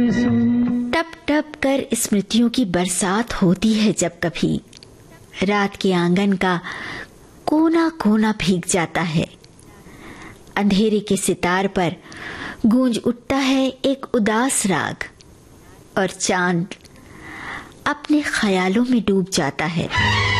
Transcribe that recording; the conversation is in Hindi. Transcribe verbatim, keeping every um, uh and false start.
टप टप कर स्मृतियों की बरसात होती है जब कभी, रात के आंगन का कोना कोना भीग जाता है। अंधेरे के सितार पर गूंज उठता है एक उदास राग, और चांद अपने ख्यालों में डूब जाता है।